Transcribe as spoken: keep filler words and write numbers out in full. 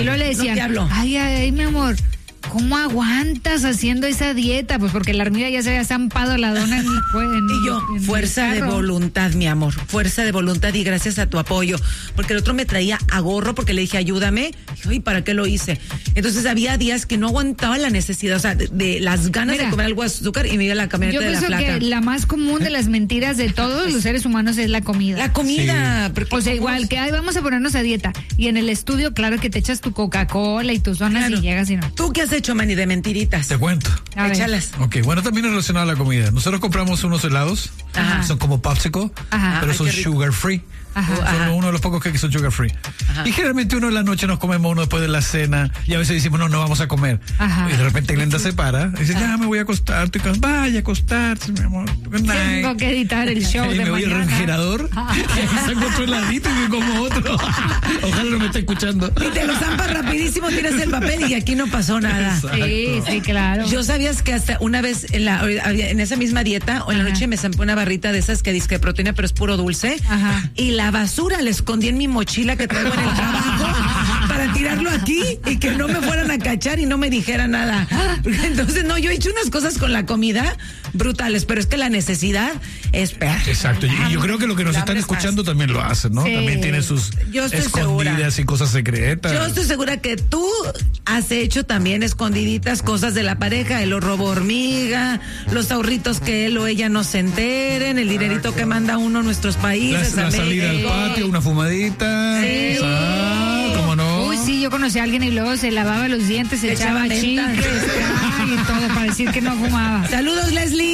Y luego le decían, no ay, ay, mi amor, ¿cómo aguantas haciendo esa dieta? Pues porque la hormiga ya se había zampado la dona en mi en, Y yo, en fuerza de voluntad, mi amor, fuerza de voluntad y gracias a tu apoyo. Porque el otro me traía a gorro porque le dije, ayúdame. Y, ¿para qué lo hice? Entonces había días que no aguantaba la necesidad, o sea, de, de las ganas Mira, de comer algo de azúcar y me iba a la camioneta de la flaca. Yo pienso que la más común de las mentiras de todos los seres humanos es la comida. La comida. Sí. O sea, igual que, ay, vamos a ponernos a dieta. Y en el estudio, claro que te echas tu Coca-Cola y tus donas claro. y llegas y no. ¿Tú qué has hecho, Manny, de mentiritas? Te cuento. Échalas. Ok, bueno, también es relacionado a la comida. Nosotros compramos unos helados, Ajá. son como popsicle, Ajá. pero Ay, son sugar free. Ajá. Son Ajá. uno de los pocos que son sugar free. Ajá. Y generalmente uno en la noche nos comemos uno después de la cena y a veces decimos, no, no vamos a comer. Ajá. Y de repente Glenda se para y dice, ya me voy a acostar. Estoy can... Vaya a acostarse, mi amor. Tengo que editar el show y de me voy mañana. al refrigerador y saco otro heladito y me como otro. Ojalá no me esté escuchando. Y te lo zampas rapidísimo, tiras el papel y aquí no pasó nada. Exacto. Sí, sí, claro. Yo sabías que hasta una vez en la en esa misma dieta o en la Ajá. noche me zampé una barrita de esas que dice que proteína pero es puro dulce. Ajá. Y la basura les escondí en mi mochila que traigo en el trabajo para tirarlo aquí y que no me fueran a cachar y no me dijera nada. Entonces, no, yo he hecho unas cosas con la comida brutales, pero es que la necesidad es peor. Exacto, y yo creo que lo que nos están escuchando también lo hacen, ¿no? Sí. También tiene sus escondidas segura. y cosas secretas. Yo estoy segura que tú has hecho también escondiditas cosas de la pareja, el robo hormiga, los ahorritos que él o ella no se enteren, el dinerito que manda uno a nuestros países. La, la salida al patio, una fumadita. Sí. Ah, ¿cómo no? Uy, sí, yo conocí a alguien y luego se lavaba los dientes, se echaba chicles y todo para decir que no fumaba. Saludos, Leslie.